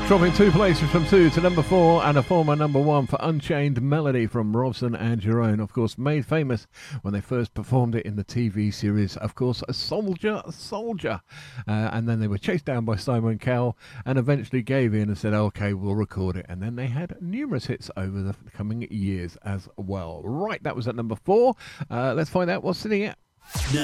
Dropping 2 places from 2 to number 4 and a former number 1 for Unchained Melody from Robson and Jerome. Of course, made famous when they first performed it in the TV series, of course, a Soldier. And then they were chased down by Simon Cowell and eventually gave in and said, okay, we'll record it. And then they had numerous hits over the coming years as well. Right, that was at number 4. Let's find out what's sitting at